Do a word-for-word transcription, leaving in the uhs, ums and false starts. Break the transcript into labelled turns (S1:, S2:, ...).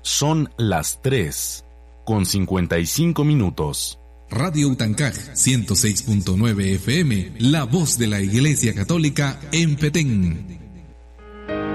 S1: Son las tres, con cincuenta y cinco minutos.
S2: Radio Utancaj ciento seis punto nueve F M, la voz de la Iglesia Católica en Petén.